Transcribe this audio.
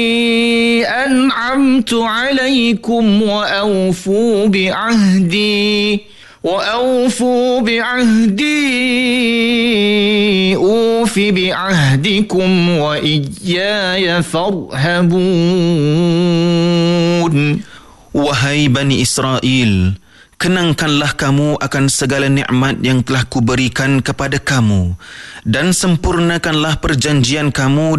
أنعمت عليكم وأوفوا بعهدي أوف بعهدكم وإياي فارهبون. Wahai Bani Israel, kenangkanlah kamu akan segala nikmat yang telah kuberikan kepada kamu dan sempurnakanlah perjanjian kamu